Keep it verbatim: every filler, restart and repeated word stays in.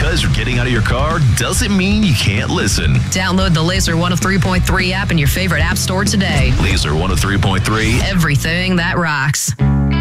because you're getting out of your car doesn't mean you can't listen. Download the Laser one oh three point three app in your favorite app store today. Laser one oh three point three. Everything that rocks.